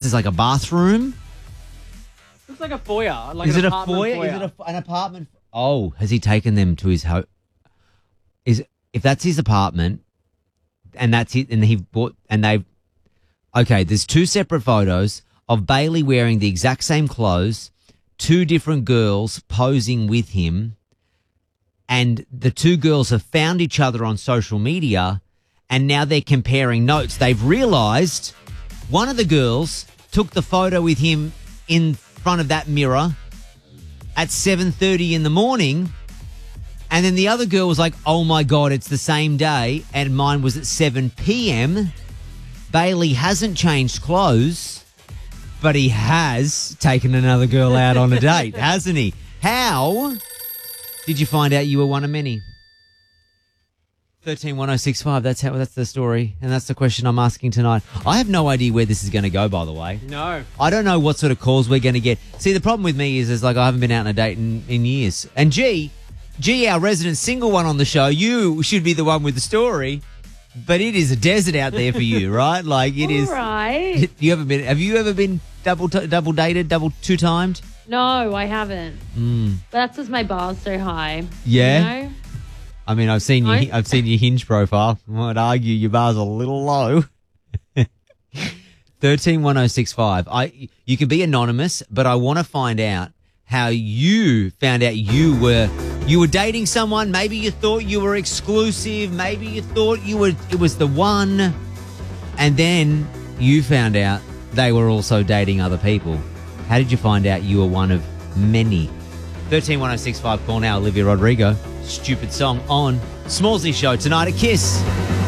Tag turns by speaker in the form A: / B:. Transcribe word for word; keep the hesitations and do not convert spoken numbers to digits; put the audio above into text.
A: is like a bathroom.
B: Looks like a foyer. Like
A: Is
B: an
A: it a
B: apartment
A: foyer?
B: foyer?
A: Is it a, an apartment? Oh, has he taken them to his home? Is if that's his apartment, and that's it, and he bought, and they, okay. There's two separate photos of Bailey wearing the exact same clothes, two different girls posing with him, and the two girls have found each other on social media, and now they're comparing notes. They've realised one of the girls took the photo with him in front of that mirror at seven thirty in the morning, and then the other girl was like, oh my God, it's the same day, and mine was at seven p.m. Bailey hasn't changed clothes, but he has taken another girl out on a date, hasn't he? How did you find out you were one of many? thirteen one oh six five, that's how that's the story, and that's the question I'm asking tonight. I have no idea where this is going to go, by the way.
B: No.
A: I don't know what sort of calls we're going to get. See, the problem with me is, is like I haven't been out on a date in, in years. And G, G, our resident single one on the show, you should be the one with the story, but it is a desert out there for you, right? Like it is.
C: All right.
A: You haven't been? Have you ever been double t- double dated, double two timed?
C: No, I haven't.
A: Mm.
C: That's just my bar's so high.
A: Yeah.
C: You know?
A: I mean, I've seen
C: No.
A: you. I've seen your Hinge profile. I'd argue your bar's a little low. Thirteen one oh six five. I. You can be anonymous, but I want to find out how you found out you were you were dating someone. Maybe you thought you were exclusive. Maybe you thought you were it was the one, and then you found out they were also dating other people. How did you find out you were one of many? thirteen one oh six five. Call now. Olivia Rodrigo. Stupid song on Smallsy Show tonight at Kiss.